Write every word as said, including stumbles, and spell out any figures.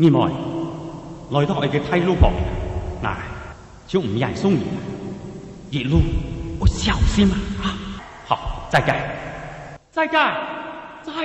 二妹，來到我嘅梯路旁，嗱，就唔人送你，一路我小心啊！好，再見，再見。